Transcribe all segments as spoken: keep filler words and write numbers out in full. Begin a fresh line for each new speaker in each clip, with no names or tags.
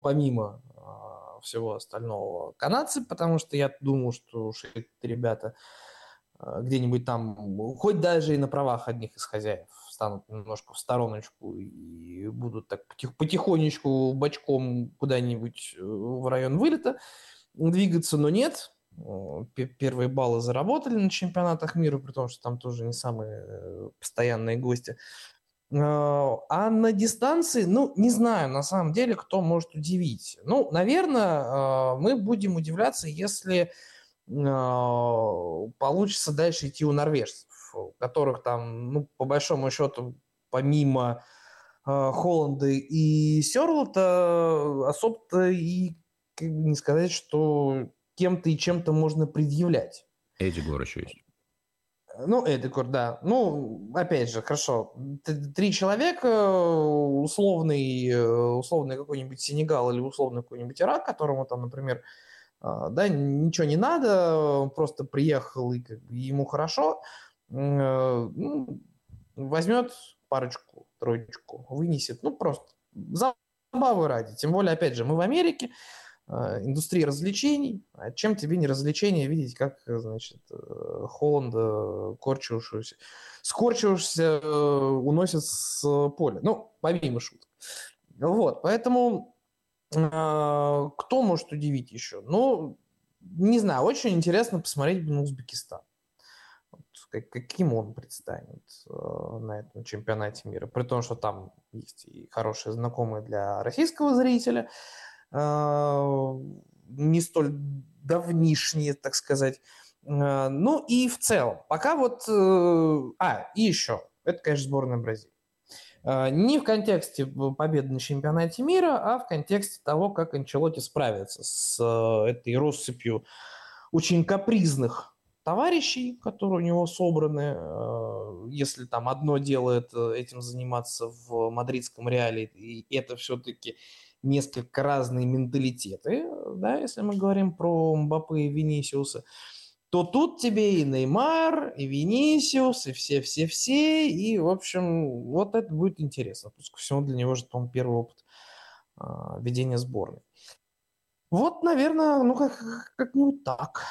помимо э, всего остального канадцы, потому что я думал, что уж эти ребята э, где-нибудь там, хоть даже и на правах одних из хозяев, станут немножко в стороночку и будут так потих- потихонечку бочком куда-нибудь э, в район вылета двигаться, но нет. Э, пе- Первые баллы заработали на чемпионатах мира, при том, что там тоже не самые э, постоянные гости. Э, А на дистанции, ну, не знаю, на самом деле, кто может удивить. Ну, наверное, э, мы будем удивляться, если э, получится дальше идти у норвежцев, у которых там, ну, по большому счету, помимо э, Холланда и Сёрлота, особо-то и как бы не сказать, что кем-то и чем-то можно предъявлять.
Эдигор еще есть.
Ну, Эдекор, да. Ну, опять же, хорошо. Т- Три человека, условный, э, условный какой-нибудь Сенегал или условный какой-нибудь Ирак, которому там, например, а, да, ничего не надо, он просто приехал и как бы ему хорошо, э, ну, возьмет парочку, троечку, вынесет, ну, просто забавы ради. Тем более, опять же, мы в Америке, э, индустрия развлечений. А чем тебе не развлечение видеть, как, значит, э, Холланда, корчившегося, скорчившегося, э, уносят с поля. Ну, помимо шуток. Вот, поэтому э, кто может удивить еще? Ну, не знаю, очень интересно посмотреть на Узбекистан. Вот, как- каким он предстанет э, на этом чемпионате мира. При том, что там есть и хорошие знакомые для российского зрителя, э, не столь давнишние, так сказать. Э, Ну и в целом, пока вот... э, А, и еще, это, конечно, сборная Бразилии. Э, Не в контексте победы на чемпионате мира, а в контексте того, как Анчелотти справится с э, этой россыпью очень капризных товарищей, которые у него собраны. Э, Если там одно делает э, этим заниматься в мадридском Реале, и это все-таки несколько разные менталитеты, да, если мы говорим про Мбаппе и Винисиуса, то тут тебе и Неймар, и Винисиус, и все-все-все, и, в общем, вот это будет интересно. Плюс ко всему для него же, по-моему, первый опыт а, ведения сборной. Вот, наверное, ну как, как-нибудь так.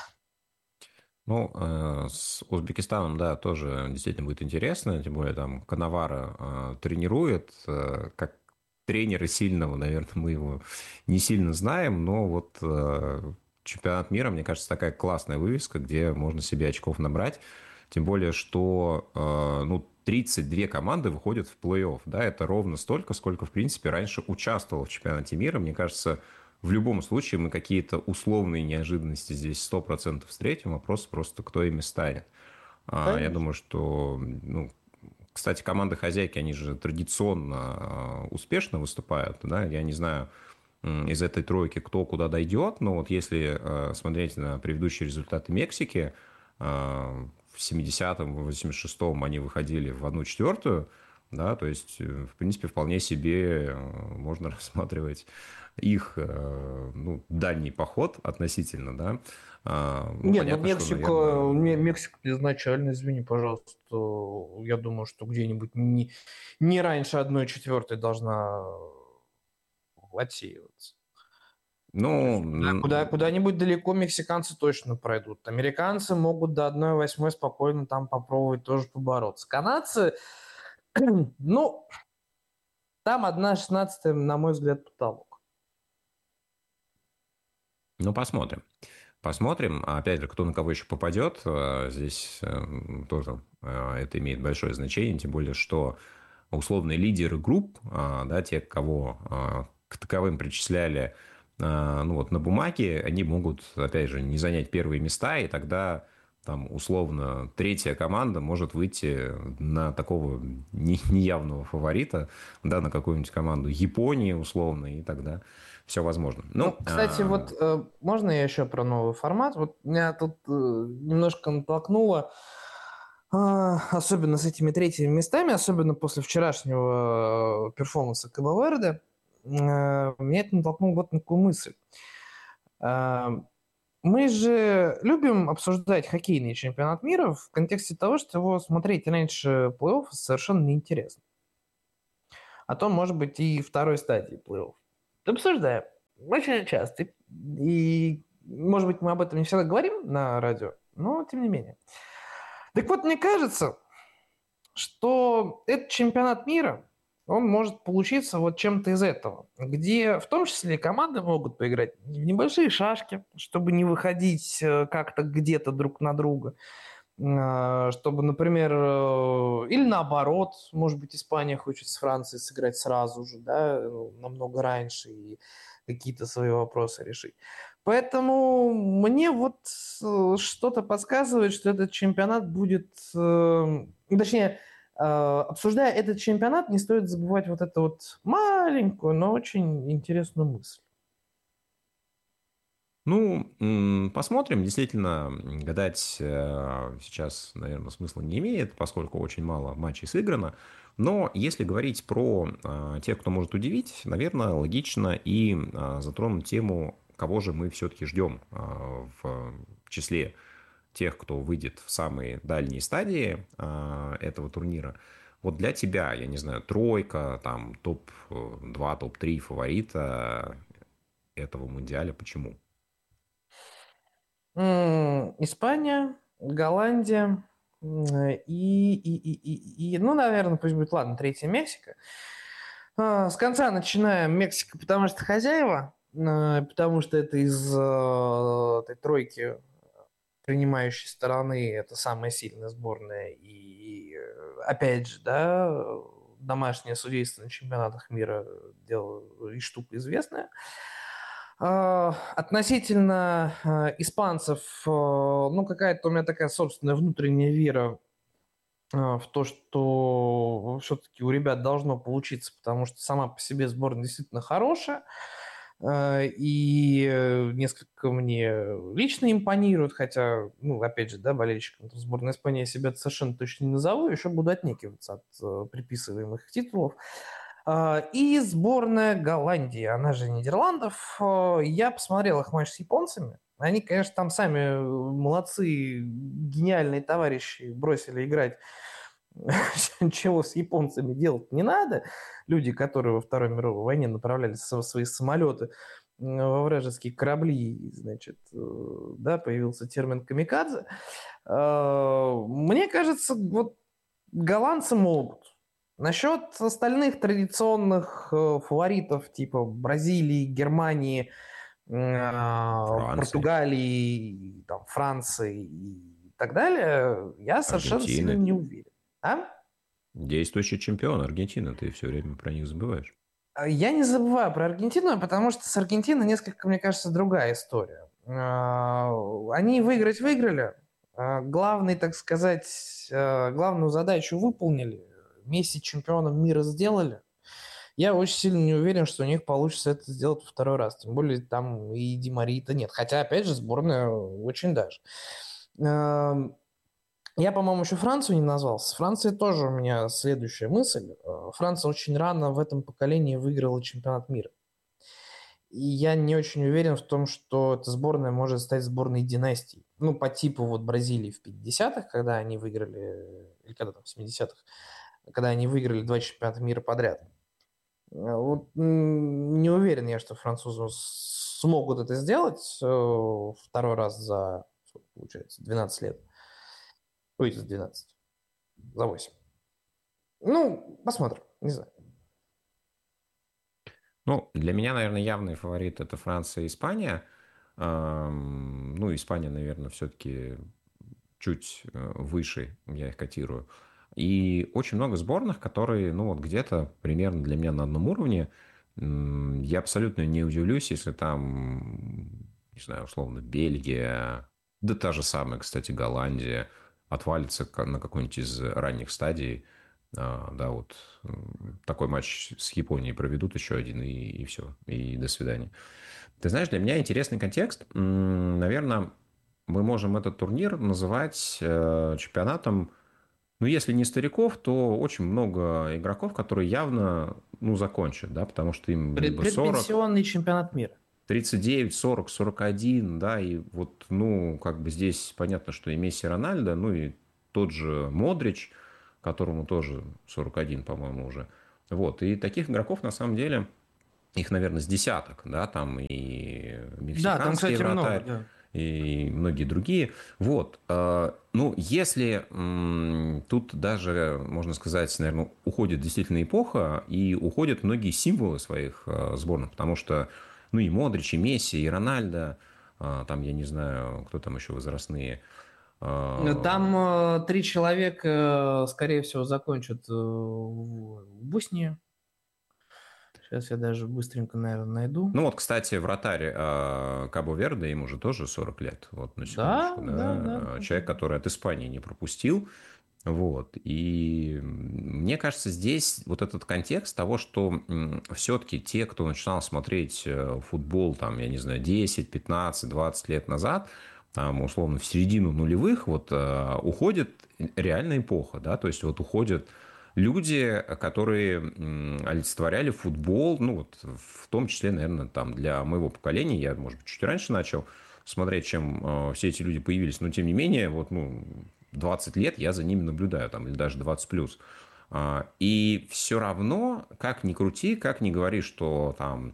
Ну, э, с Узбекистаном, да, тоже действительно будет интересно, тем более там Коновара э, тренирует, э, как тренера сильного, наверное, мы его не сильно знаем, но вот э, чемпионат мира, мне кажется, такая классная вывеска, где можно себе очков набрать, тем более, что э, ну, тридцать две команды выходят в плей-офф, да, это ровно столько, сколько, в принципе, раньше участвовало в чемпионате мира, мне кажется, в любом случае мы какие-то условные неожиданности здесь сто процентов встретим, вопрос просто, кто ими станет. А, Я
Конечно.
думаю, что, ну, кстати, команды-хозяйки, они же традиционно а, успешно выступают, да, я не знаю м, из этой тройки, кто куда дойдет, но вот если а, смотреть на предыдущие результаты Мексики, а, в семидесятом, в восемьдесят шестом они выходили в одну четвертую, да, то есть, э, в принципе, вполне себе э, можно рассматривать их, э, ну, дальний поход относительно, да. А, Ну,
Не, ну
понятно, что,
Мексика,
наверное,
Ме- Мексика изначально, извини, пожалуйста, я думаю, что где-нибудь не, не раньше одной четвертой должна отсеиваться. То
ну,
есть куда, куда, куда-нибудь далеко мексиканцы точно пройдут. Американцы могут до одной восьмой спокойно там попробовать тоже побороться. Канадцы, ну, там одна шестнадцатая, на мой взгляд, потолок.
ну, посмотрим. Посмотрим. А опять же, кто на кого еще попадет, э, здесь э, тоже э, это имеет большое значение, тем более, что условные лидеры групп, а, да, те, кого а, к таковым причисляли, а, ну вот на бумаге, они могут, опять же, не занять первые места, и тогда там условно третья команда может выйти на такого не- неявного фаворита, да, на какую-нибудь команду Японии условно, и тогда все возможно.
Ну,
Ну,
кстати,
а,
вот э, можно я еще про новый формат? Вот меня тут э, немножко натолкнуло, а, особенно с этими третьими местами, особенно после вчерашнего э, перформанса Кабо-Верде, э, меня это натолкнуло вот на какую мысль. Э, Мы же любим обсуждать хоккейный чемпионат мира в контексте того, что его смотреть раньше плей-офф совершенно неинтересно. А то, может быть, и второй стадии плей-офф. Обсуждаем. Очень часто. И, может быть, мы об этом не всегда говорим на радио, но тем не менее. Так вот, мне кажется, что этот чемпионат мира, он может получиться вот чем-то из этого, где в том числе команды могут поиграть в небольшие шашки, чтобы не выходить э, как-то где-то друг на друга, э, чтобы, например, э, или наоборот, может быть, Испания хочет с Францией сыграть сразу же, да, ну, намного раньше и какие-то свои вопросы решить. Поэтому мне вот э, что-то подсказывает, что этот чемпионат будет, э, точнее, э, обсуждая этот чемпионат, не стоит забывать вот эту вот маленькую, но очень интересную мысль.
Ну, м, посмотрим. Действительно, м, гадать э, сейчас, наверное, смысла не имеет, поскольку очень мало матчей сыграно. Но если говорить про э, тех, кто может удивить, наверное, логично и э, затронуть тему, кого же мы все-таки ждем э, в числе тех, кто выйдет в самые дальние стадии э, этого турнира. Вот для тебя, я не знаю, тройка, там топ-два, топ-три фаворита этого мундиаля. Почему?
М, Испания, Голландия м, и, и, и, и, и, ну, наверное, пусть будет, ладно, третья Мексика. А, С конца начинаем. Мексика, потому что хозяева, а, потому что это из э, этой тройки принимающей стороны это самая сильная сборная. И э, опять же, да, домашнее судейство на чемпионатах мира дело и штука известная. А, Относительно а, испанцев, э, ну, какая-то у меня такая собственная внутренняя вера а, в то, что все-таки у ребят должно получиться, потому что сама по себе сборная действительно хорошая. А, И э, несколько мне лично импонирует, хотя, ну, опять же, да, болельщиком сборной Испании я себя совершенно точно не назову, еще буду отнекиваться от э, приписываемых титулов. А, И сборная Голландии, она же Нидерландов. А, Я посмотрел их матч с японцами. Они, конечно, там сами э, молодцы, гениальные товарищи, бросили играть, чего с японцами делать не надо. Люди, которые во Второй мировой войне направляли со- свои самолеты м, во вражеские корабли, значит, э, да, появился термин «камикадзе». А, Мне кажется, вот голландцы могут. Насчет остальных традиционных э, фаворитов типа Бразилии, Германии, а,
Франции,
Португалии, там, Франции и так далее, я совершенно сильно
Аргентины.
не уверен. А?
Действующий чемпион Аргентины. Ты все время про них забываешь.
А Я не забываю про Аргентину, потому что с Аргентиной несколько, мне кажется, другая история. А, Они выиграть выиграли. А, Главный, так сказать, а, главную задачу выполнили. Месси чемпионом мира сделали. Я очень сильно не уверен, что у них получится это сделать во второй раз. Тем более там и Ди Марии-то нет. Хотя, опять же, сборная очень даже. Эм, Я, по-моему, еще Францию не назвал. С Францией тоже у меня следующая мысль. Э, Франция очень рано в этом поколении выиграла чемпионат мира. И я не очень уверен в том, что эта сборная может стать сборной династии. Ну, по типу вот Бразилии в пятидесятых, когда они выиграли, или когда там, в семидесятых, когда они выиграли два чемпионата мира подряд. Э, Вот, м, не уверен я, что французы с- смогут это сделать э, второй раз за, сколько получается, двенадцать лет. Ой, за двенадцать, за восемь. Ну, посмотрим, не знаю.
Ну, для меня, наверное, явный фаворит это Франция и Испания. Ам, Ну, Испания, наверное, все-таки чуть э, выше я их котирую. И очень много сборных, которые, ну, вот где-то примерно для меня на одном уровне. М, Я абсолютно не удивлюсь, если там, не знаю, условно, Бельгия, да та же самая, кстати, Голландия, отвалится ка- на какой-нибудь из ранних стадий. А, Да, вот м, такой матч с Японией проведут еще один, и, и все, и до свидания. Ты знаешь, для меня интересный контекст. Наверное, мы можем этот турнир называть э, чемпионатом, ну, если не стариков, то очень много игроков, которые явно, ну, закончат, да, потому что им
Пред-
либо сорок,
Предпенсионный чемпионат мира.
тридцать девять, сорок, сорок один, да, и вот, ну, как бы здесь понятно, что и Месси, и Рональдо, ну, и тот же Модрич, которому тоже сорок один, по-моему, уже. Вот, и таких игроков, на самом деле, их, наверное, с десяток, да, там и
Да, там,
мексиканский
кстати, много,
вратарь,
да.
и многие другие. Вот. э, Ну, если м, тут даже, можно сказать, наверное, уходит действительно эпоха, и уходят многие символы своих э, сборных, потому что, ну, и Модрич, и Месси, и Рональдо, э, там, я не знаю, кто там еще возрастные. э,
Там э, три человека, э, скорее всего, закончат э, в в Боснии. Сейчас я даже быстренько, наверное, найду.
Ну вот, кстати, вратарь э, Кабо-Верде, ему же тоже сорок лет, вот на
Да,
секундочку,
да, да,
да, Э,
да,
человек,
да.
который от Испании не пропустил, вот, и мне кажется, здесь вот этот контекст того, что все-таки те, кто начинал смотреть э, футбол, там, я не знаю, десять, пятнадцать, двадцать лет назад, там, условно, в середину нулевых, вот, э, уходит реальная эпоха, да, то есть вот уходят люди, которые м, олицетворяли футбол, ну, вот, в том числе, наверное, там, для моего поколения, я, может быть, чуть раньше начал смотреть, чем э, все эти люди появились, но, тем не менее, вот, ну, двадцать лет я за ними наблюдаю, там, или даже двадцать плюс. А, И все равно, как ни крути, как ни говори, что там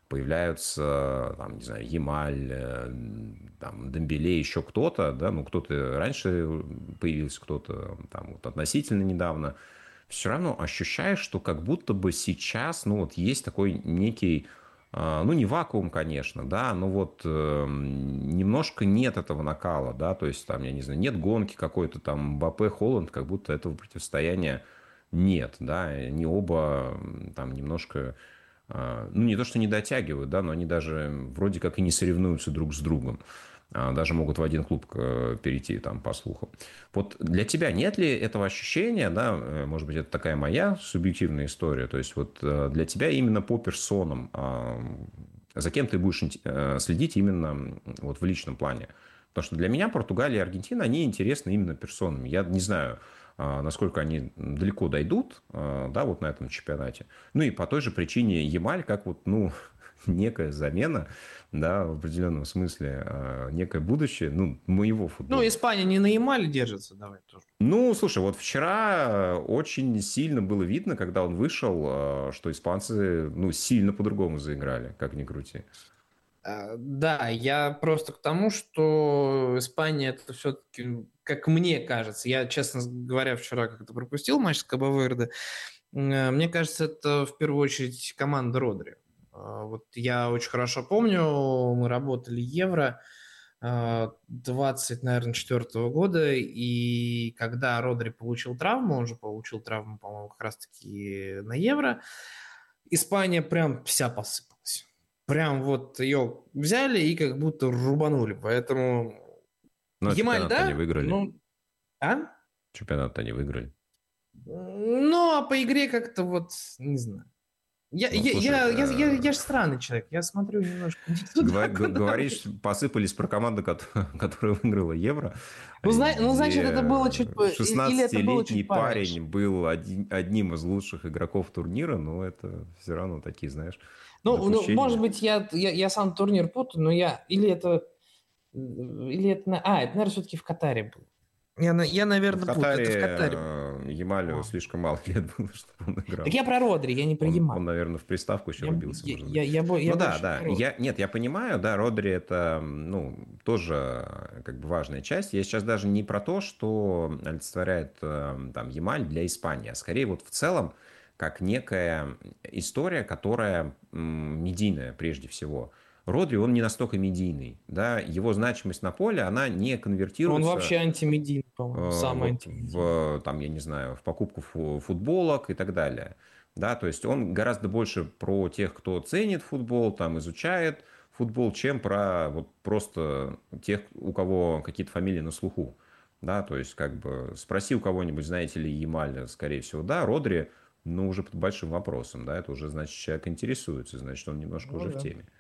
появляются, там, не знаю, Ямаль, э, там, Дембеле, еще кто-то, да, ну, кто-то раньше появился, кто-то там вот относительно недавно, все равно ощущаешь, что как будто бы сейчас, ну, вот есть такой некий, а, ну, не вакуум, конечно, да, но вот э, немножко нет этого накала, да, то есть там, я не знаю, нет гонки какой-то там Мбаппе, Холланд, как будто этого противостояния нет, да, не оба м, там немножко, а, ну, не то, что не дотягивают, да, но они даже вроде как и не соревнуются друг с другом. А, Даже могут в один клуб э, перейти, там, по слухам. Вот для тебя нет ли этого ощущения, да, э, может быть, это такая моя субъективная история, то есть вот э, для тебя именно по персонам, а, за кем ты будешь инте- э, следить именно м, вот в личном плане? Потому что для меня Португалия и Аргентина, они интересны именно персонами. Я не знаю, а, насколько они далеко дойдут, а, да, вот на этом чемпионате. Ну и по той же причине Ямаль, как вот, ну, некая замена, да, в определенном смысле, а, некое будущее, ну, моего
Ну,
футбола.
Испания не на Ямале держится, давай тоже.
Ну, слушай, вот вчера очень сильно было видно, когда он вышел, а, что испанцы, ну, сильно по-другому заиграли, как ни крути.
А, Да, я просто к тому, что Испания это все-таки, как мне кажется, я, честно говоря, вчера как-то пропустил матч с Кабо-Верде. Э, Мне кажется, это в первую очередь команда Родри. А, Вот я очень хорошо помню, мы работали Евро а, двадцать, наверное, четвертого года, и когда Родри получил травму, он же получил травму, по-моему, как раз-таки на Евро, Испания прям вся посыпалась. Прям вот ее взяли и как будто рубанули. Поэтому
Но
Ямаль,
чемпионат они
да,
выиграли.
ну, а?
Чемпионат они выиграли.
Ну, а по игре как-то вот, не знаю. Я,
Ну,
я,
слушай,
я, я, я,
э,
я же странный человек, я смотрю немножко не
Гва-
туда,
г-
куда
говоришь,
нужно.
посыпались про команду, кото- которая выиграла Евро,
Ну, зна- ну, значит, это
где
было чуть... по- и- Или это было
шестнадцатилетний
чуть пораньше.
парень был один- одним из лучших игроков турнира, но это все равно такие, знаешь,
Ну, ну, может
допущения.
быть, я, я, я сам турнир путаю, но я... Или это... Или это... на- А, это, наверное, все-таки в Катаре был. Я, на- я,
Ну, в
наверное, путаю. Это в
Катаре
Катаре было.
э, Ямалю
А.
слишком мало лет было, чтобы он
Так
играл.
я про Родри, я не про
Он, он,
Ямаль.
наверное, в приставку еще
Я,
рубился,
я,
может
я,
быть.
я, бо- я
Ну да,
больше
да.
про Родри.
Я, нет, я понимаю, да, Родри это, ну, тоже э, как бы важная часть. Я сейчас даже не про то, что олицетворяет э, там Ямаль для Испании, а скорее вот в целом как некая история, которая м, медийная прежде всего. Родри, он не настолько медийный, да, его значимость на поле, она не
Он
конвертируется
вообще антимедийный, по-моему.
э,
Самый
вот
антимедийный.
в, там, я не знаю, в покупку фу- футболок и так далее. Да, то есть он гораздо больше про тех, кто ценит футбол, там, изучает футбол, чем про вот просто тех, у кого какие-то фамилии на слуху. Да, то есть, как бы, спроси у кого-нибудь, знаете ли, Ямаля, скорее всего, да, Родри, ну, уже под большим вопросом, да, это уже, значит, человек интересуется, значит, он немножко
Ну,
уже в
да.
теме.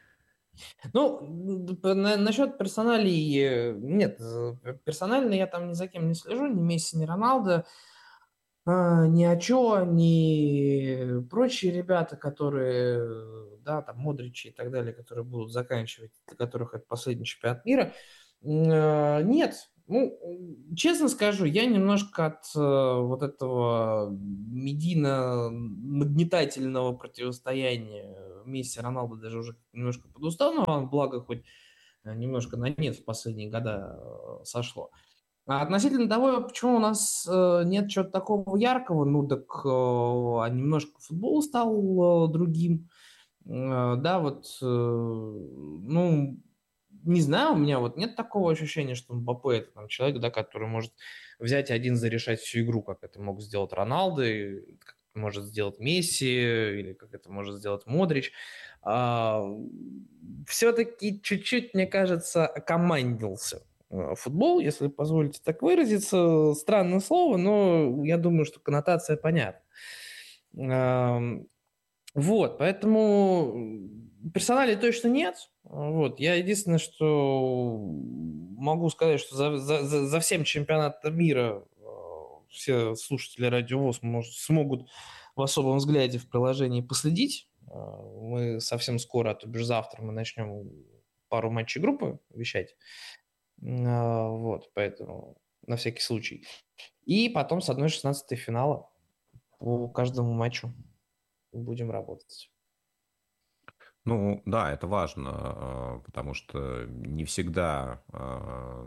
Ну, п- на- насчет персоналей, э, нет, э, персонально я там ни за кем не слежу, ни Месси, ни Роналдо, а, ни Ачо, ни прочие ребята, которые, э, да, там, Модричи и так далее, которые будут заканчивать, для которых это последний чемпионат мира. М, э, Нет, Ну, честно скажу, я немножко от э, вот этого медийно-нагнетательного противостояния Месси Роналду даже уже немножко подустал, но благо хоть э, немножко на нет в последние года э, сошло. А относительно того, почему у нас э, нет чего-то такого яркого, ну так э, а немножко футбол стал э, другим. Э, да, вот, э, ну, не знаю, у меня вот нет такого ощущения, что Мбаппе это там человек, да, который может взять один зарешать всю игру, как это мог сделать Роналдо, и как это может сделать Месси, или как это может сделать Модрич. А, все-таки чуть-чуть, мне кажется, окомандился э, футбол, если позволите так выразиться. Странное слово, но я думаю, что коннотация понятна. Ам, Вот, поэтому персоналей точно нет. Вот, я единственное, что могу сказать, что за, за, за за всем чемпионатом мира э, все слушатели Радио ВОС может, смогут в особом взгляде в приложении последить. Э, Мы совсем скоро, а то бишь завтра, мы начнем пару матчей группы вещать. Э, Вот, поэтому на всякий случай. И потом с одной шестнадцатой финала по каждому матчу будем работать.
Ну, да, это важно, а, потому что не всегда а,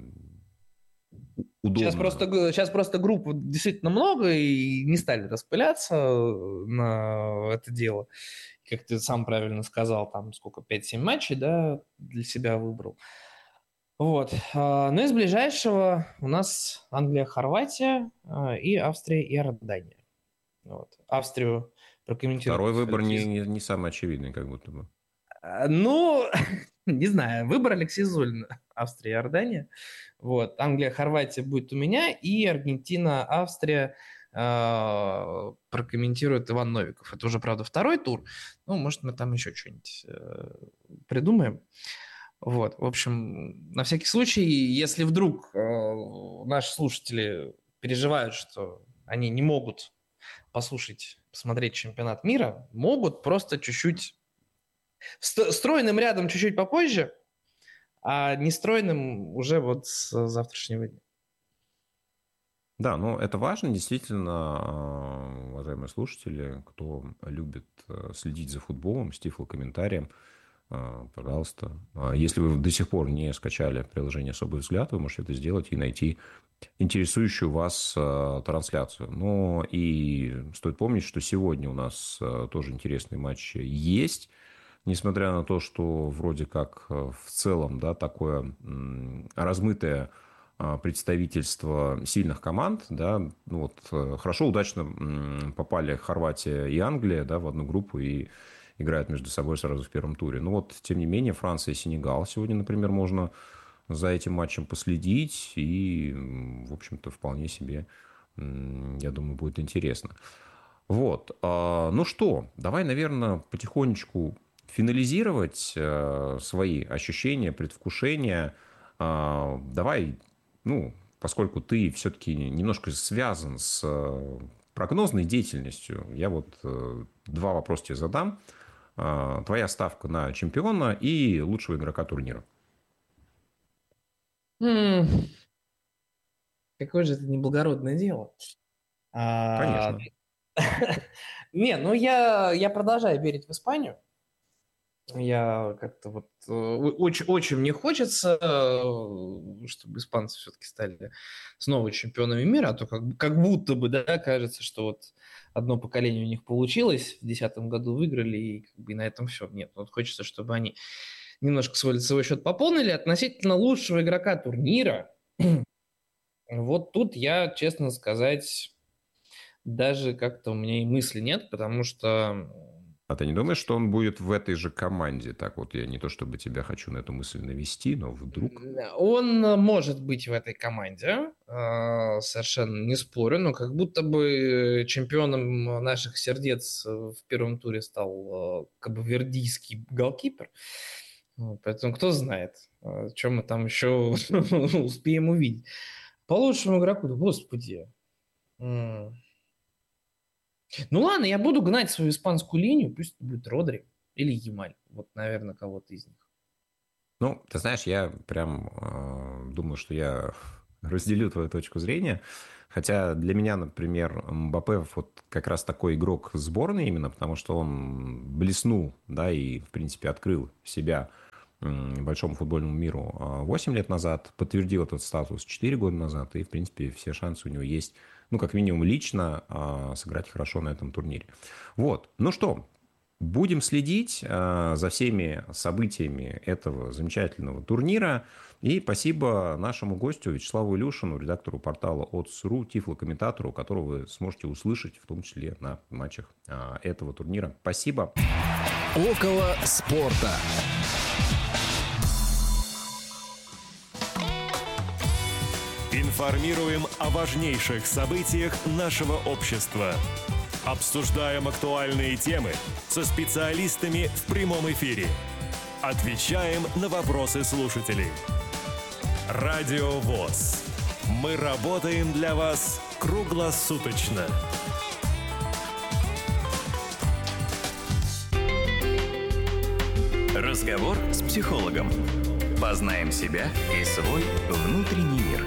Сейчас
удобно.
просто, г- сейчас просто групп вот действительно много и не стали распыляться э, на это дело. Как ты сам правильно сказал, там сколько, пять-семь матчей, да, для себя выбрал. Вот. А, Но из ближайшего у нас Англия, Хорватия а, и Австрия и Иордания. Вот. Австрию
Второй
прокомментирует
выбор не,
Алексей.
не, не самый очевидный, как будто бы.
А, Ну, не знаю, выбор Алексея Зулина. Австрия, Иордания. Вот. Англия, Хорватия будет у меня, и Аргентина, Австрия э, прокомментирует Иван Новиков. Это уже, правда, второй тур. Ну, может, мы там еще что-нибудь э, придумаем. Вот. В общем, на всякий случай, если вдруг э, наши слушатели переживают, что они не могут послушать, посмотреть чемпионат мира, могут просто чуть-чуть ст- стройным рядом чуть-чуть попозже, а нестройным уже вот с завтрашнего дня.
Да, ну это важно, действительно, а, уважаемые слушатели, кто любит э, следить за футболом, с тифлокомментарием, а, пожалуйста. А Если вы до сих пор не скачали приложение «Особый взгляд», вы можете это сделать и найти интересующую вас э, трансляцию. Но и стоит помнить, что сегодня у нас э, тоже интересный матч есть, несмотря на то, что вроде как э, в целом, да, такое м, размытое а, представительство сильных команд, да, ну вот э, хорошо, удачно м, попали Хорватия и Англия, да, в одну группу и играют между собой сразу в первом туре. Но вот, тем не менее, Франция и Сенегал сегодня, например, можно за этим матчем последить, и, м, в общем-то, вполне себе, м, я думаю, будет интересно. Вот. а, Ну что, давай, наверное, потихонечку финализировать э, свои ощущения, предвкушения. А, Давай, ну, поскольку ты все-таки немножко связан с э, прогнозной деятельностью, я вот э, два вопроса тебе задам. А, Твоя ставка на чемпиона и лучшего игрока турнира.
М, Какое же это неблагородное дело. А,
Конечно.
Не, ну я, я продолжаю верить в Испанию. Я как-то вот э, очень, очень мне хочется, э, чтобы испанцы все-таки стали снова чемпионами мира, а то как, как будто бы, да, кажется, что вот одно поколение у них получилось, в две тысячи десятом году выиграли, и как бы и на этом все. Нет, вот хочется, чтобы они немножко свой лицевой счет пополнили. Относительно лучшего игрока турнира, вот тут я, честно сказать, даже как-то у меня и мысли нет, потому что
А ты не думаешь, что он будет в этой же команде? Так вот, я не то чтобы тебя хочу на эту мысль навести, но вдруг...
он может быть в этой команде, э, совершенно не спорю, но как будто бы чемпионом наших сердец в первом туре стал э, кабавердийский голкипер. Вот, поэтому кто знает, э, что мы там еще успеем увидеть. По лучшему игроку, да господи. М. Ну ладно, я буду гнать свою испанскую линию, пусть это будет Родри или Ямаль. Вот, наверное, кого-то из них.
Ну, ты знаешь, я прям э, думаю, что я разделю твою точку зрения. Хотя для меня, например, Мбаппе вот как раз такой игрок сборной именно, потому что он блеснул, да, и, в принципе, открыл себя м, большому футбольному миру а, восемь лет назад, подтвердил этот статус четыре года назад, и, в принципе, все шансы у него есть, ну, как минимум, лично а, сыграть хорошо на этом турнире. Вот. Ну что, будем следить а, за всеми событиями этого замечательного турнира. И спасибо нашему гостю Вячеславу Илюшину, редактору портала Odds.ru, тифлокомментатору, которого вы сможете услышать, в том числе на матчах а, этого турнира. Спасибо.
Около спорта.
Информируем о важнейших событиях нашего общества. Обсуждаем актуальные темы со специалистами в прямом эфире. Отвечаем на вопросы слушателей. Радио ВОС. Мы работаем для вас круглосуточно.
Разговор с психологом. Познаем себя и свой внутренний мир.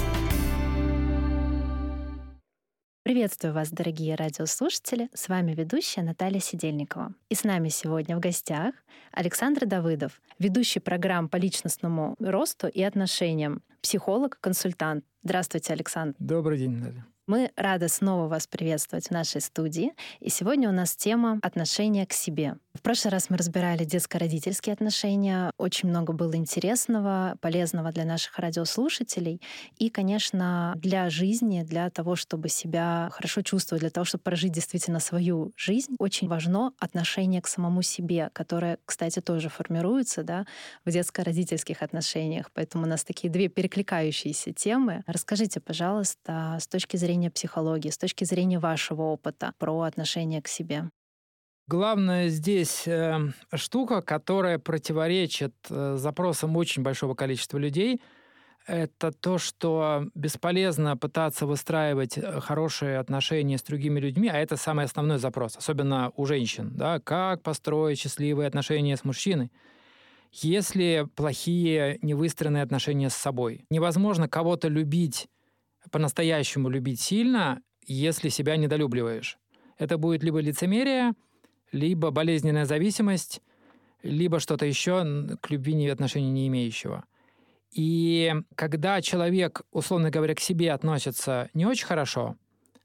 Приветствую вас, дорогие радиослушатели. С вами ведущая Наталья Сидельникова. И с нами сегодня в гостях Александр Давыдов, ведущий программ по личностному росту и отношениям, психолог, консультант. Здравствуйте, Александр.
Добрый день, Наталья.
Мы рады снова вас приветствовать в нашей студии. И сегодня у нас тема «Отношения к себе». В прошлый раз мы разбирали детско-родительские отношения. Очень много было интересного, полезного для наших радиослушателей. И, конечно, для жизни, для того, чтобы себя хорошо чувствовать, для того, чтобы прожить действительно свою жизнь, очень важно отношение к самому себе, которое, кстати, тоже формируется, да, в детско-родительских отношениях. Поэтому у нас такие две перекликающиеся темы. Расскажите, пожалуйста, с точки зрения психологии, с точки зрения вашего опыта про отношение к себе.
Главное здесь э, штука, которая противоречит э, запросам очень большого количества людей, это то, что бесполезно пытаться выстраивать хорошие отношения с другими людьми, а это самый основной запрос, особенно у женщин. Да? Как построить счастливые отношения с мужчиной, если плохие, невыстроенные отношения с собой? Невозможно кого-то любить, по-настоящему любить сильно, если себя недолюбливаешь. Это будет либо лицемерие, либо болезненная зависимость, либо что-то еще к любви отношения не имеющего. И когда человек, условно говоря, к себе относится не очень хорошо,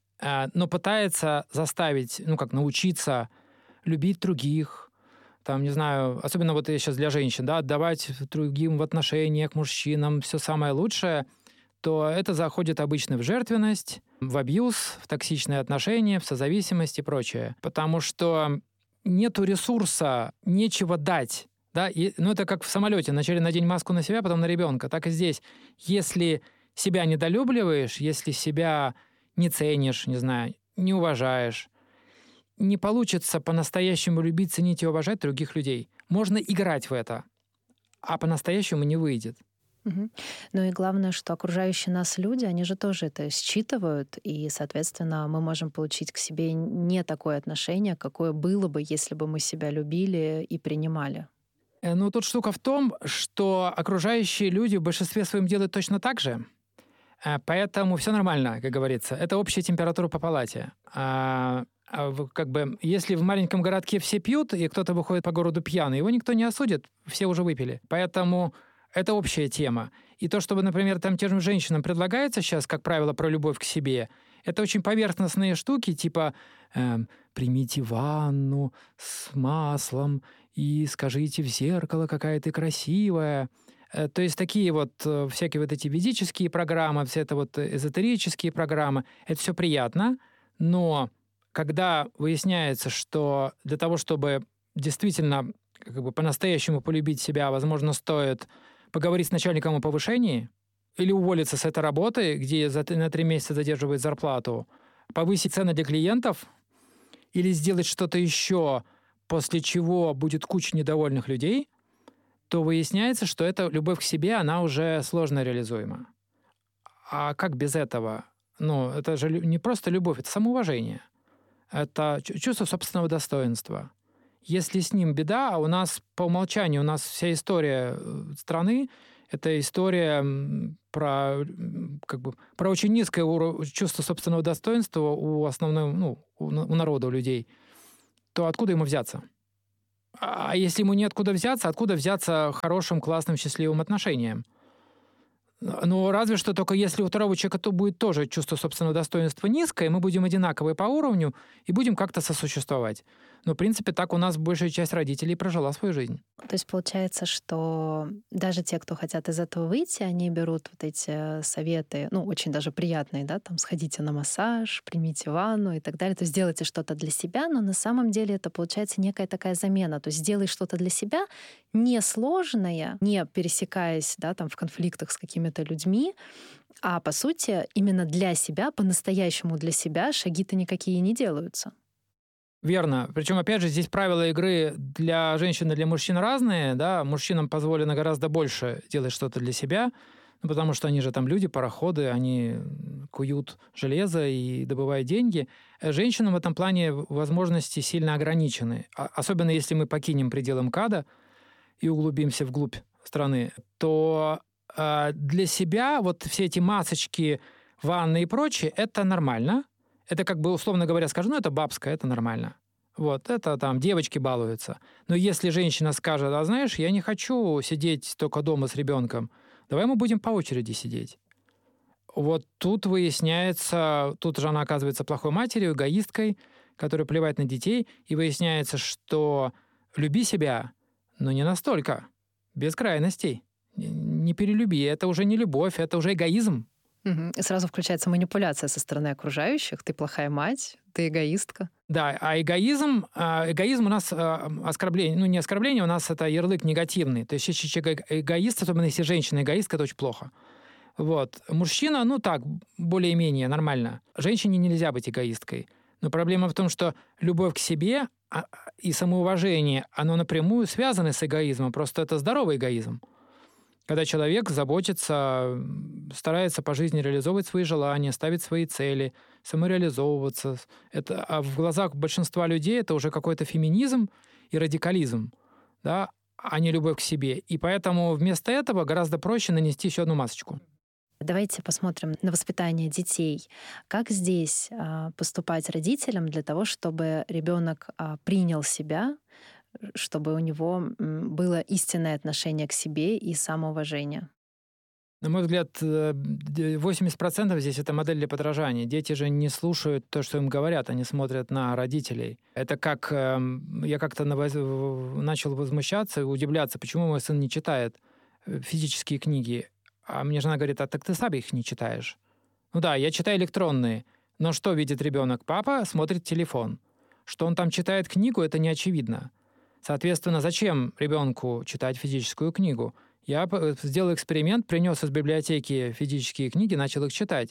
но пытается заставить, ну как научиться любить других, там, не знаю, особенно вот я сейчас для женщин, да, отдавать другим в отношениях, мужчинам все самое лучшее, то это заходит обычно в жертвенность, в абьюз, в токсичные отношения, в созависимость и прочее. Потому что нету ресурса, нечего дать. Да? И, ну, это как в самолете. Вначале надень маску на себя, потом на ребенка. Так и здесь. Если себя недолюбливаешь, если себя не ценишь, не знаю, не уважаешь, не получится по-настоящему любить, ценить и уважать других людей. Можно играть в это, а по-настоящему не выйдет.
Угу. Ну и главное, что окружающие нас люди, они же тоже это считывают, и, соответственно, мы можем получить к себе не такое отношение, какое было бы, если бы мы себя любили и принимали.
Ну, тут штука в том, что окружающие люди в большинстве своем делают точно так же, поэтому все нормально, как говорится. Это общая температура по палате. А, как бы, если в маленьком городке все пьют, и кто-то выходит по городу пьяный, его никто не осудит, все уже выпили. Поэтому это общая тема. И то, что, например, там тем же женщинам предлагается сейчас, как правило, про любовь к себе, это очень поверхностные штуки, типа э, «примите ванну с маслом и скажите в зеркало, какая ты красивая». Э, то есть такие вот э, всякие вот эти ведические программы, все это вот эзотерические программы. Это все приятно, но когда выясняется, что для того, чтобы действительно как бы по-настоящему полюбить себя, возможно, стоит поговорить с начальником о повышении или уволиться с этой работы, где за, на три месяца задерживает зарплату, повысить цены для клиентов или сделать что-то еще, после чего будет куча недовольных людей, то выясняется, что эта любовь к себе, она уже сложно реализуема. А как без этого? Ну, это же не просто любовь, это самоуважение. Это чувство собственного достоинства. Если с ним беда, а у нас по умолчанию, у нас вся история страны — это история про, как бы, про очень низкое чувство собственного достоинства у основного, ну, у народа, у людей, то откуда ему взяться? А если ему неоткуда взяться, откуда взяться хорошим, классным, счастливым отношениям? Ну, разве что только если у второго человека то будет тоже чувство собственного достоинства низкое, мы будем одинаковые по уровню и будем как-то сосуществовать. Но, в принципе, так у нас большая часть родителей прожила свою жизнь.
То есть получается, что даже те, кто хотят из этого выйти, они берут вот эти советы, ну, очень даже приятные, да, там, сходите на массаж, примите ванну и так далее, то есть сделайте что-то для себя, но на самом деле это получается некая такая замена, то есть сделай что-то для себя, несложное, не пересекаясь, да, там, в конфликтах с какими-то людьми, а, по сути, именно для себя, по-настоящему для себя шаги-то никакие не делаются.
Верно. Причем, опять же, здесь правила игры для женщин и для мужчин разные. Да? Мужчинам позволено гораздо больше делать что-то для себя, ну, потому что они же там люди, пароходы, они куют железо и добывают деньги. Женщинам в этом плане возможности сильно ограничены. Особенно если мы покинем пределы МКАДа и углубимся вглубь страны, то э, для себя вот все эти масочки, ванны и прочее, это нормально. Это как бы, условно говоря, скажу, ну, это бабское, это нормально. Вот, это там девочки балуются. Но если женщина скажет, а знаешь, я не хочу сидеть только дома с ребенком, давай мы будем по очереди сидеть. Вот тут выясняется, тут же она оказывается плохой матерью, эгоисткой, которая плевает на детей, и выясняется, что люби себя, но не настолько, без крайностей. Не перелюби, это уже не любовь, это уже эгоизм.
И сразу включается манипуляция со стороны окружающих. Ты плохая мать, ты эгоистка.
Да, а эгоизм, эгоизм у нас оскорбление, ну не оскорбление, у нас это ярлык негативный. То есть если человек эгоист, особенно если женщина эгоистка, это очень плохо. Вот. Мужчина, ну так, более-менее нормально. Женщине нельзя быть эгоисткой. Но проблема в том, что любовь к себе и самоуважение, оно напрямую связано с эгоизмом. Просто это здоровый эгоизм. Когда человек заботится, старается по жизни реализовывать свои желания, ставить свои цели, самореализовываться. Это, а в глазах большинства людей это уже какой-то феминизм и радикализм, да, а не любовь к себе. И поэтому вместо этого гораздо проще нанести еще одну масочку.
Давайте посмотрим на воспитание детей. Как здесь поступать родителям для того, чтобы ребенок принял себя, чтобы у него было истинное отношение к себе и самоуважение?
На мой взгляд, восемьдесят процентов здесь это модель для подражания. Дети же не слушают то, что им говорят, они смотрят на родителей. Это как... Я как-то начал возмущаться и удивляться, почему мой сын не читает физические книги. А мне жена говорит, а так ты сам их не читаешь. Ну да, я читаю электронные. Но что видит ребенок? Папа смотрит телефон. Что он там читает книгу, это не очевидно. Соответственно, зачем ребенку читать физическую книгу? Я сделал эксперимент, принес из библиотеки физические книги, начал их читать.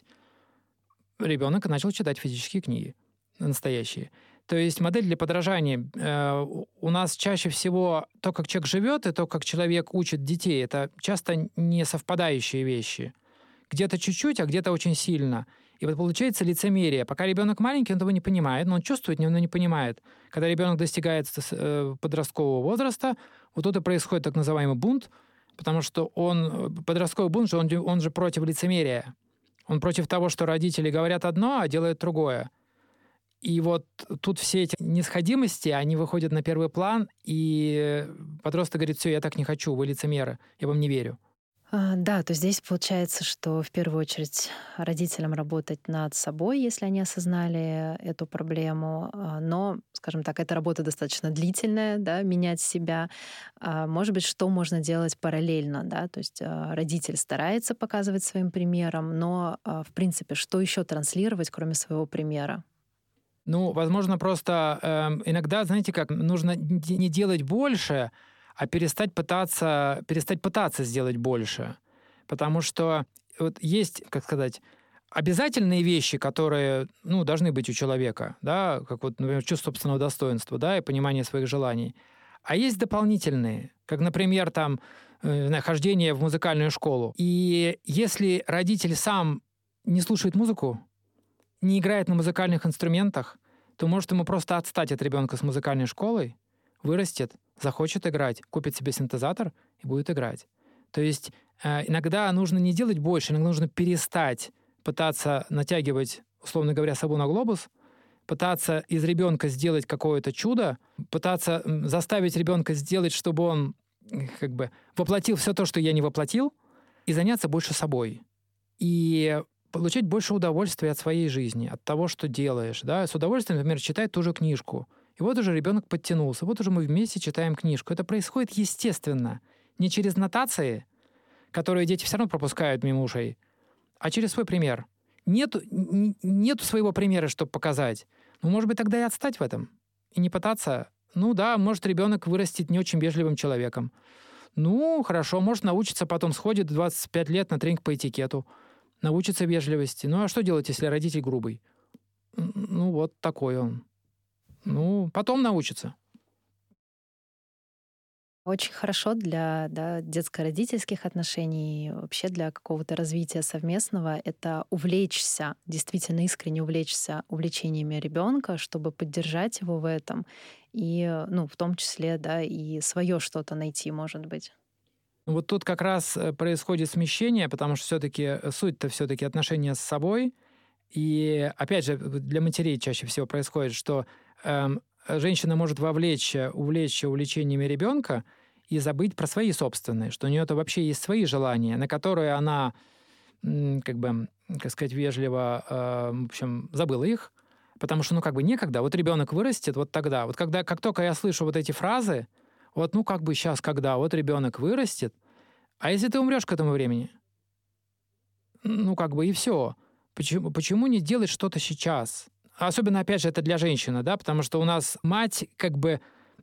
Ребенок начал читать физические книги, настоящие. То есть модель для подражания. У нас чаще всего то, как человек живет, и то, как человек учит детей, это часто не совпадающие вещи. Где-то чуть-чуть, а где-то очень сильно. И вот получается лицемерие. Пока ребенок маленький, он этого не понимает, но он чувствует, но не понимает. Когда ребенок достигает подросткового возраста, вот тут и происходит так называемый бунт, потому что он, подростковый бунт, он, он же против лицемерия. Он против того, что родители говорят одно, а делают другое. И вот тут все эти несходимости, они выходят на первый план, и подросток говорит, все, я так не хочу, вы лицемеры, я вам не верю.
Да, то здесь получается, что в первую очередь родителям работать над собой, если они осознали эту проблему. Но, скажем так, эта работа достаточно длительная, да, менять себя. Может быть, что можно делать параллельно, да, то есть родитель старается показывать своим примером, но, в принципе, что еще транслировать, кроме своего примера?
Ну, возможно, просто э, иногда, знаете как, нужно не делать больше, а перестать пытаться, перестать пытаться сделать больше. Потому что вот есть, как сказать, обязательные вещи, которые, ну, должны быть у человека, да, как вот, например, чувство собственного достоинства, да, и понимание своих желаний. А есть дополнительные, как, например, там, э, хождение в музыкальную школу. И если родитель сам не слушает музыку, не играет на музыкальных инструментах, то может ему просто отстать от ребенка с музыкальной школой, вырастет, захочет играть, купит себе синтезатор и будет играть. То есть иногда нужно не делать больше, иногда нужно перестать пытаться натягивать, условно говоря, сову на глобус, пытаться из ребенка сделать какое-то чудо, пытаться заставить ребенка сделать, чтобы он как бы воплотил все то, что я не воплотил, и заняться больше собой. И получать больше удовольствия от своей жизни, от того, что делаешь. Да? С удовольствием, например, читать ту же книжку. И вот уже ребенок подтянулся, вот уже мы вместе читаем книжку. Это происходит естественно, не через нотации, которые дети все равно пропускают мимо ушей, а через свой пример. Нету, нету своего примера, чтобы показать. Ну, может быть, тогда и отстать в этом. И не пытаться. Ну да, может, ребенок вырастет не очень вежливым человеком. Ну, хорошо, может, научится, потом сходит в двадцать пять лет на тренинг по этикету. Научится вежливости. Ну, а что делать, если родитель грубый? Ну, вот такой он. Ну, потом научится.
Очень хорошо для да, детско-родительских отношений, вообще для какого-то развития совместного, это увлечься, действительно искренне увлечься увлечениями ребенка, чтобы поддержать его в этом, и, ну, в том числе, да, и свое что-то найти, может быть.
Вот тут как раз происходит смещение, потому что все-таки суть-то все-таки отношения с собой. И опять же, для матерей чаще всего происходит, что э, женщина может вовлечься, увлечься увлечениями ребенка и забыть про свои собственные, что у нее-то вообще есть свои желания, на которые она, как бы, как сказать, вежливо, э, в общем, забыла их, потому что, ну, как бы некогда. Вот ребенок вырастет, вот тогда. Вот когда, как только я слышу вот эти фразы, вот, ну, как бы сейчас, когда вот ребенок вырастет, а если ты умрешь к этому времени? Ну, как бы и все. Почему, почему не делать что-то сейчас? Особенно, опять же, это для женщины, да, потому что у нас мать, как бы,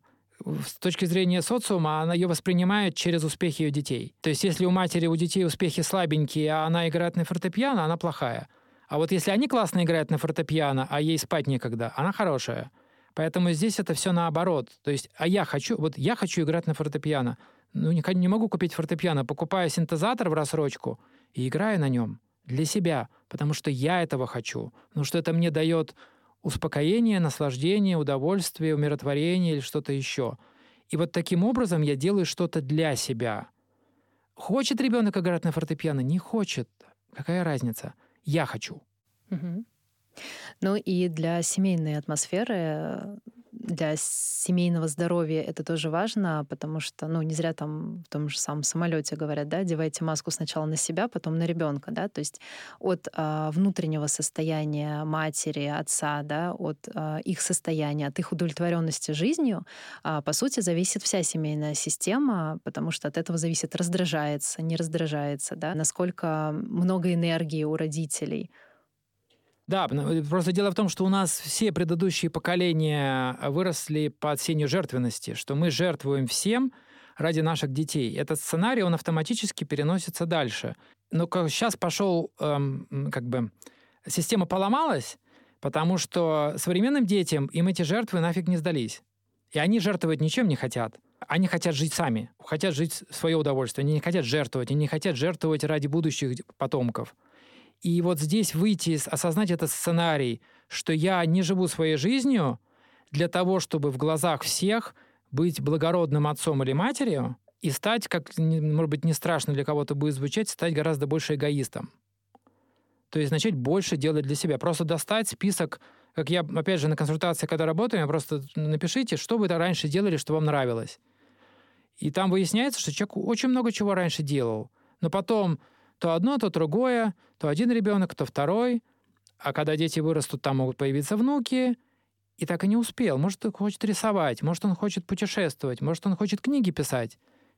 с точки зрения социума, она ее воспринимает через успехи ее детей. То есть, если у матери, у детей успехи слабенькие, а она играет на фортепиано, она плохая. А вот если они классно играют на фортепиано, а ей спать некогда, она хорошая. Поэтому здесь это все наоборот. То есть, а я хочу, вот я хочу играть на фортепиано. Ну, не, не могу купить фортепиано, покупаю синтезатор в рассрочку и играю на нем для себя, потому что я этого хочу. Потому что это мне дает успокоение, наслаждение, удовольствие, умиротворение или что-то еще. И вот таким образом я делаю что-то для себя. Хочет ребенок играть на фортепиано? Не хочет. Какая разница? Я хочу.
Угу. Ну и для семейной атмосферы, для семейного здоровья это тоже важно, потому что, ну, не зря там в том же самом самолете говорят, да, одевайте маску сначала на себя, потом на ребенка, да, то есть от а, внутреннего состояния матери, отца, да, от а, их состояния, от их удовлетворенности жизнью, а, по сути, зависит вся семейная система, потому что от этого зависит, раздражается, не раздражается, да, насколько много энергии у родителей.
Да, просто дело в том, что у нас все предыдущие поколения выросли под сенью жертвенности, что мы жертвуем всем ради наших детей. Этот сценарий, он автоматически переносится дальше. Но сейчас пошел, эм, как бы, система поломалась, потому что современным детям им эти жертвы нафиг не сдались. И они жертвовать ничем не хотят. Они хотят жить сами, хотят жить в свое удовольствие. Они не хотят жертвовать, они не хотят жертвовать ради будущих потомков. И вот здесь выйти, осознать этот сценарий, что я не живу своей жизнью для того, чтобы в глазах всех быть благородным отцом или матерью и стать, как, может быть, не страшно для кого-то будет звучать, стать гораздо больше эгоистом. То есть начать больше делать для себя. Просто достать список, как я, опять же, на консультации, когда работаю, просто напишите, что вы раньше делали, что вам нравилось. И там выясняется, что человек очень много чего раньше делал. Но потом то одно, то другое, то один ребенок, то второй. А когда дети вырастут, там могут появиться внуки. И так и не успел. Может, он хочет рисовать, может, он хочет путешествовать, может, он хочет книги писать.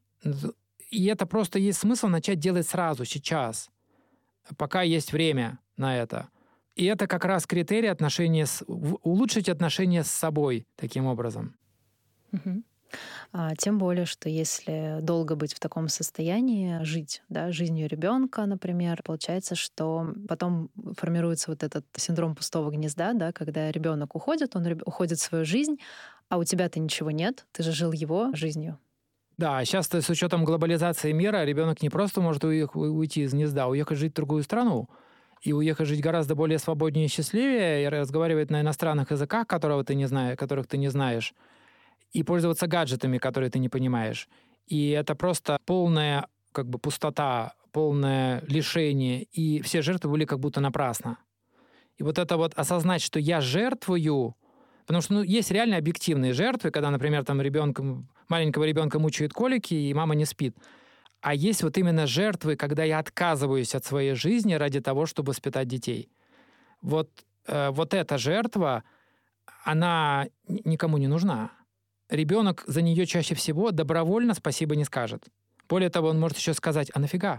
И это просто есть смысл начать делать сразу, сейчас, пока есть время на это. И это как раз критерий отношения с... улучшить отношения с собой таким образом.
Угу. А, тем более, что если долго быть в таком состоянии, жить, да, жизнью ребенка, например, получается, что потом формируется вот этот синдром пустого гнезда, да, когда ребенок уходит, он уходит в свою жизнь, а у тебя-то ничего нет, ты же жил его жизнью.
Да, сейчас с учетом глобализации мира ребенок не просто может уйти из гнезда, а уехать жить в другую страну. И уехать жить гораздо более свободнее и счастливее, и разговаривать на иностранных языках, которого ты не знаешь, которых ты не знаешь. и пользоваться гаджетами, которые ты не понимаешь. И это просто полная как бы пустота, полное лишение, и все жертвы были как будто напрасно. И вот это вот осознать, что я жертвую, потому что ну, есть реально объективные жертвы, когда, например, там ребенка, маленького ребенка мучают колики, и мама не спит. А есть вот именно жертвы, когда я отказываюсь от своей жизни ради того, чтобы воспитать детей. Вот, э, вот эта жертва, она никому не нужна. Ребенок за нее чаще всего добровольно спасибо не скажет. Более того, он может еще сказать: а нафига?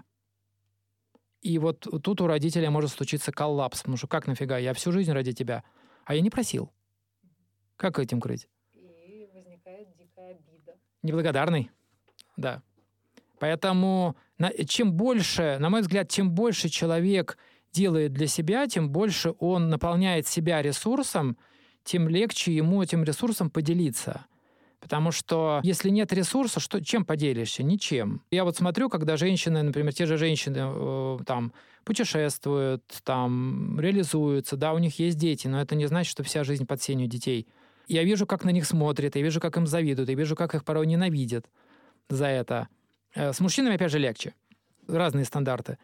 И вот тут у родителя может случиться коллапс, потому что как нафига? Я всю жизнь ради тебя, а я не просил. Как этим крыть?
И возникает дикая обида.
Неблагодарный, да. Поэтому чем больше, на мой взгляд, чем больше человек делает для себя, тем больше он наполняет себя ресурсом, тем легче ему этим ресурсом поделиться. Потому что если нет ресурса, что, чем поделишься? Ничем. Я вот смотрю, когда женщины, например, те же женщины э, там путешествуют, там реализуются, да, у них есть дети, но это не значит, что вся жизнь под сенью детей. Я вижу, как на них смотрят, я вижу, как им завидуют, я вижу, как их порой ненавидят за это. С мужчинами, опять же, легче. Разные стандарты.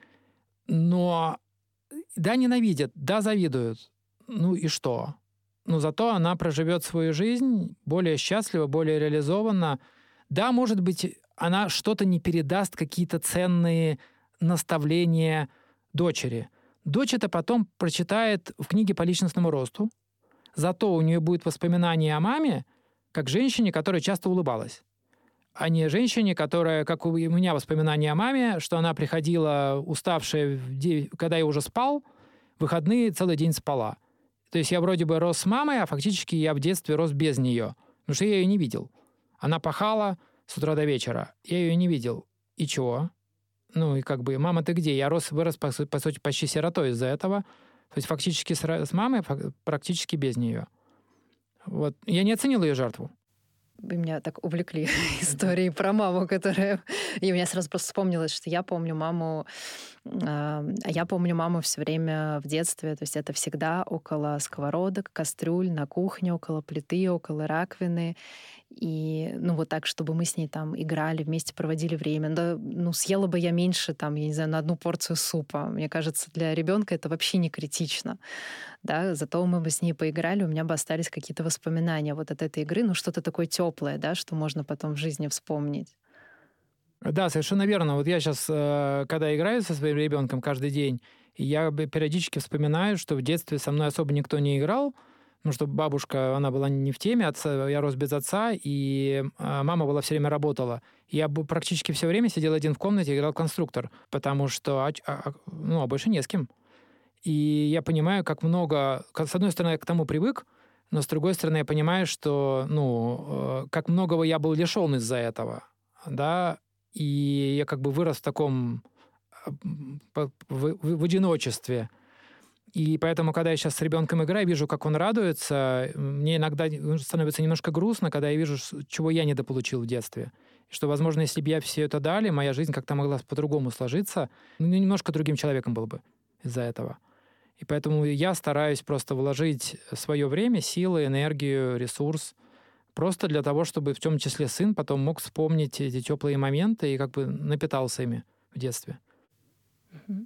Но да, ненавидят, да, завидуют. Ну и что? Но зато она проживет свою жизнь более счастливо, более реализованно. Да, может быть, она что-то не передаст, какие-то ценные наставления дочери. Дочь это потом прочитает в книге по личностному росту. Зато у нее будет воспоминание о маме как женщине, которая часто улыбалась. А не женщине, которая, как у меня воспоминания о маме, что она приходила уставшая, когда я уже спал, в выходные целый день спала. То есть я вроде бы рос с мамой, а фактически я в детстве рос без нее, потому что я ее не видел. Она пахала с утра до вечера, я ее не видел. И чего? Ну и как бы, мама, ты где? Я рос, вырос, по, по сути, почти сиротой из-за этого. То есть фактически с, с мамой, практически без нее. Вот. Я не оценил ее жертву.
Вы меня так увлекли историей про маму, которая... И у меня сразу просто вспомнилось, что я помню маму... А я помню маму все время в детстве. То есть это всегда около сковородок, кастрюль, на кухне, около плиты, около раковины. И, ну, вот так, чтобы мы с ней там играли, вместе проводили время. Да, ну, съела бы я меньше, там, я не знаю, на одну порцию супа. Мне кажется, для ребенка это вообще не критично. Да? Зато мы бы с ней поиграли, у меня бы остались какие-то воспоминания вот от этой игры, ну, что-то такое теплое, да, что можно потом в жизни вспомнить.
Да, совершенно верно. Вот я сейчас, когда играю со своим ребенком каждый день, я периодически вспоминаю, что в детстве со мной особо никто не играл, потому что бабушка, она была не в теме, отца, я рос без отца, и мама была все время работала. Я практически все время сидел один в комнате и играл в конструктор, потому что, ну, а больше не с кем. И я понимаю, как много... С одной стороны, я к тому привык, но с другой стороны, я понимаю, что, ну, как многого я был лишен из-за этого, да, и я как бы вырос в таком... в, в, в одиночестве. И поэтому, когда я сейчас с ребенком играю, вижу, как он радуется, мне иногда становится немножко грустно, когда я вижу, чего я недополучил в детстве. И что, возможно, если бы я все это дали, моя жизнь как-то могла по-другому сложиться, ну, немножко другим человеком был бы из-за этого. И поэтому я стараюсь просто вложить свое время, силы, энергию, ресурс, просто для того, чтобы в том числе сын потом мог вспомнить эти теплые моменты и как бы напитался ими в детстве.
Mm-hmm.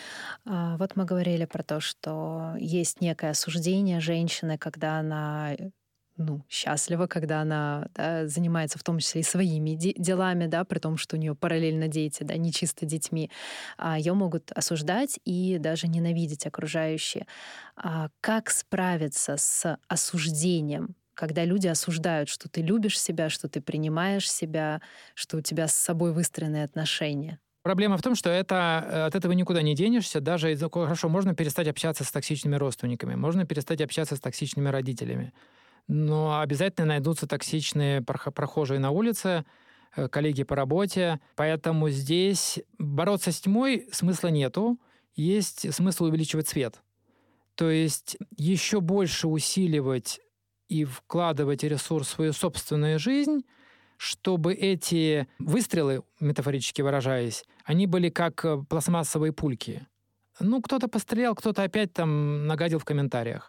Вот мы говорили про то, что есть некое осуждение женщины, когда она, ну, счастлива, когда она, да, занимается в том числе и своими де- делами, да, при том, что у нее параллельно дети, да, не чисто детьми. Ее могут осуждать и даже ненавидеть окружающие. Как справиться с осуждением, когда люди осуждают, что ты любишь себя, что ты принимаешь себя, что у тебя с собой выстроены отношения?
Проблема в том, что это, от этого никуда не денешься. Даже из-за... Хорошо, можно перестать общаться с токсичными родственниками, можно перестать общаться с токсичными родителями. Но обязательно найдутся токсичные прохожие на улице, коллеги по работе. Поэтому здесь бороться с тьмой смысла нету. Есть смысл увеличивать свет. То есть еще больше усиливать и вкладывать ресурс в свою собственную жизнь, чтобы эти выстрелы, метафорически выражаясь, они были как пластмассовые пульки. Ну, кто-то пострелял, кто-то опять там нагадил в комментариях.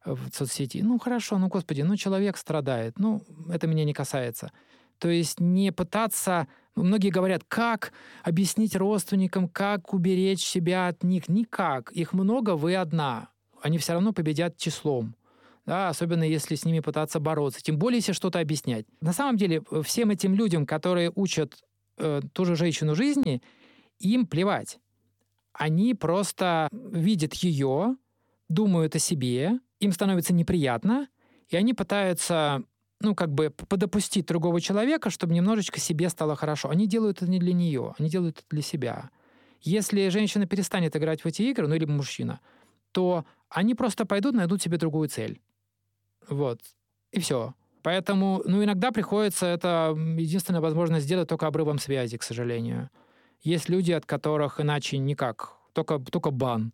в соцсети. Ну, хорошо, ну, господи, ну, человек страдает. Ну, это меня не касается. То есть не пытаться... Многие говорят, как объяснить родственникам, как уберечь себя от них. Никак. Их много, вы одна. Они все равно победят числом. Да, особенно если с ними пытаться бороться. Тем более, если что-то объяснять. На самом деле, всем этим людям, которые учат э, ту же женщину жизни, им плевать. Они просто видят ее, думают о себе, им становится неприятно, и они пытаются, ну, как бы подопустить другого человека, чтобы немножечко себе стало хорошо. Они делают это не для нее, они делают это для себя. Если женщина перестанет играть в эти игры, ну, или мужчина, то они просто пойдут, найдут себе другую цель. Вот. И все. Поэтому, ну, иногда приходится это единственная возможность сделать только обрывом связи, к сожалению. Есть люди, от которых иначе никак, только, только бан.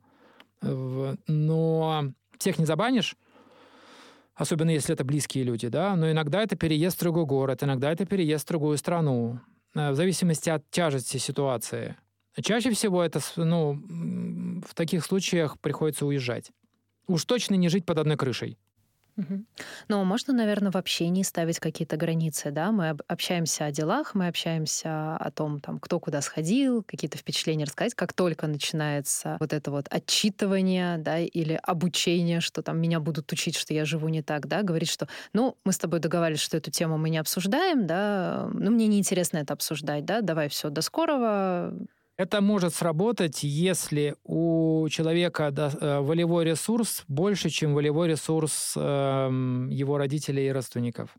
Но всех не забанишь, особенно если это близкие люди, да, но иногда это переезд в другой город, иногда это переезд в другую страну, в зависимости от тяжести ситуации. Чаще всего это, ну, в таких случаях приходится уезжать. Уж точно не жить под одной крышей.
Угу. Но можно, наверное, в общении ставить какие-то границы, да? Мы общаемся о делах, мы общаемся о том, там, кто куда сходил, какие-то впечатления рассказать. Как только начинается вот это вот отчитывание, да, или обучение, что там меня будут учить, что я живу не так, да, говорить, что, ну, мы с тобой договаривались, что эту тему мы не обсуждаем, да, ну, мне неинтересно это обсуждать, да, давай все, до скорого.
Это может сработать, если у человека волевой ресурс больше, чем волевой ресурс его родителей и родственников.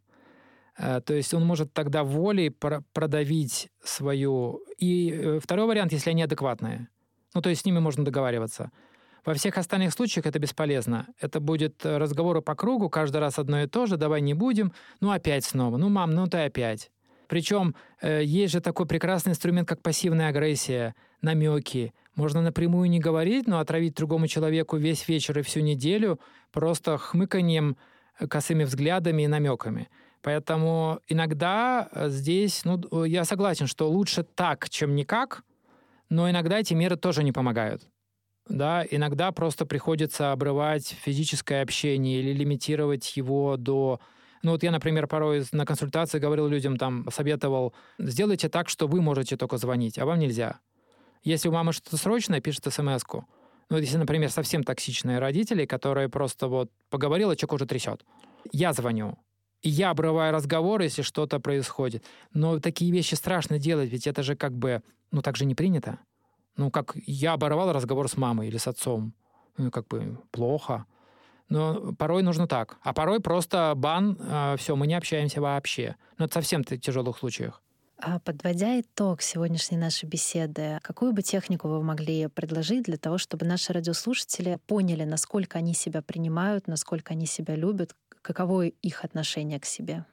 То есть он может тогда волей продавить свою... И второй вариант, если они адекватные. Ну, то есть с ними можно договариваться. Во всех остальных случаях это бесполезно. Это будет разговоры по кругу, каждый раз одно и то же, давай не будем, ну опять снова, ну мам, ну ты опять. Причем э, есть же такой прекрасный инструмент, как пассивная агрессия, намеки. Можно напрямую не говорить, но отравить другому человеку весь вечер и всю неделю просто хмыканьем, косыми взглядами и намеками. Поэтому иногда здесь, ну, я согласен, что лучше так, чем никак, но иногда эти меры тоже не помогают. Да, иногда просто приходится обрывать физическое общение или лимитировать его до... Ну вот я, например, порой на консультации говорил людям, там, советовал, сделайте так, что вы можете только звонить, а вам нельзя. Если у мамы что-то срочное, пишет смс-ку. Ну, если, например, совсем токсичные родители, которые просто вот поговорила, человек уже трясет. Я звоню. И я обрываю разговор, если что-то происходит. Но такие вещи страшно делать, ведь это же как бы, ну, так же не принято. Ну, как я оборвал разговор с мамой или с отцом. Ну, как бы плохо. Но порой нужно так. А порой просто бан, э, все, мы не общаемся вообще. Но это совсем в тяжелых случаях.
А подводя итог сегодняшней нашей беседы, какую бы технику вы могли предложить для того, чтобы наши радиослушатели поняли, насколько они себя принимают, насколько они себя любят, каково их отношение к себе?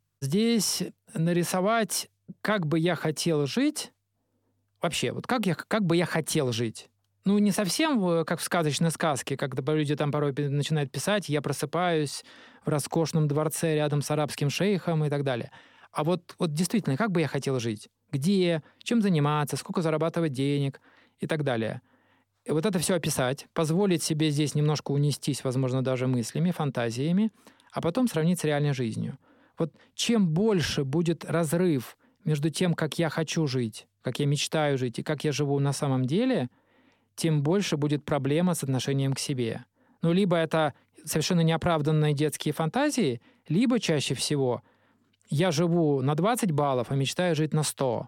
Здесь нарисовать, как бы я хотел жить, вообще, вот как, я, как бы я хотел жить. Ну, не совсем как в сказочной сказке, когда люди там порой начинают писать, я просыпаюсь в роскошном дворце рядом с арабским шейхом и так далее. А вот, вот действительно, как бы я хотел жить? Где? Чем заниматься? Сколько зарабатывать денег? И так далее. И вот это все описать, позволить себе здесь немножко унестись, возможно, даже мыслями, фантазиями, а потом сравнить с реальной жизнью. Вот чем больше будет разрыв между тем, как я хочу жить, как я мечтаю жить и как я живу на самом деле, тем больше будет проблема с отношением к себе. Ну, либо это совершенно неоправданные детские фантазии, либо чаще всего я живу на двадцать баллов, а мечтаю жить на сто.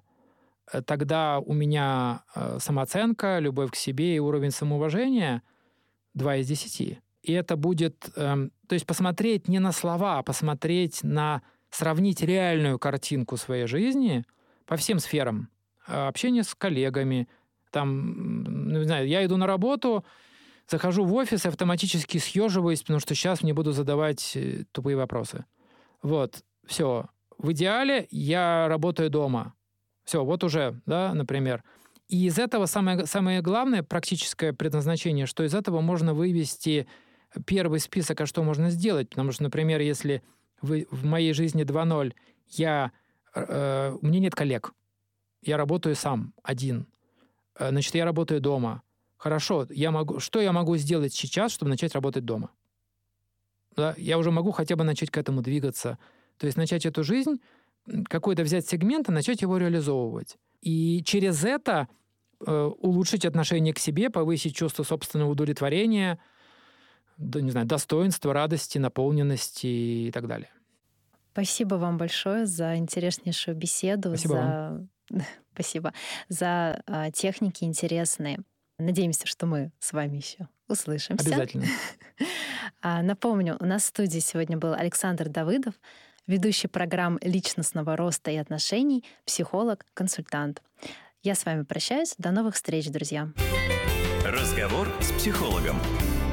Тогда у меня самооценка, любовь к себе и уровень самоуважения два из десяти. И это будет... Э, то есть посмотреть не на слова, а посмотреть на... сравнить реальную картинку своей жизни по всем сферам. Общение с коллегами, там, ну, не знаю, я иду на работу, захожу в офис и автоматически съеживаюсь, потому что сейчас мне будут задавать тупые вопросы. Вот, все. В идеале я работаю дома. Все, вот уже, да, например. И из этого самое, самое главное практическое предназначение, что из этого можно вывести первый список, а что можно сделать. Потому что, например, если вы, в моей жизни два ноль, я, э, у меня нет коллег. Я работаю сам, один. Значит, я работаю дома. Хорошо, я могу, что я могу сделать сейчас, чтобы начать работать дома? да, я уже могу хотя бы начать к этому двигаться. То есть начать эту жизнь, какой-то взять сегмент и начать его реализовывать. И через это э, улучшить отношение к себе, повысить чувство собственного удовлетворения, да, не знаю, достоинства, радости, наполненности и так далее.
Спасибо вам большое за интереснейшую беседу.
Спасибо
за...
вам.
Спасибо. За а, техники интересные. Надеемся, что мы с вами еще услышимся.
Обязательно.
Напомню, у нас в студии сегодня был Александр Давыдов, ведущий программ личностного роста и отношений, психолог, консультант. Я с вами прощаюсь. До новых встреч, друзья.
Разговор с психологом.